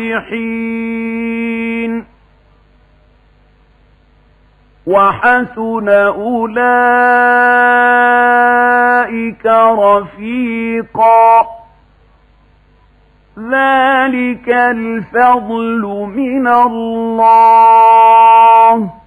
الصالحين وحسن أولئك رفيقا ذلك الفضل من الله